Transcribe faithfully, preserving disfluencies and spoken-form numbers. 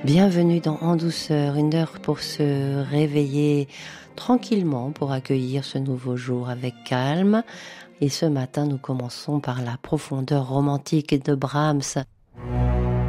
Bienvenue dans En douceur, une heure pour se réveiller tranquillement, pour accueillir ce nouveau jour avec calme. Et ce matin, nous commençons par la profondeur romantique de Brahms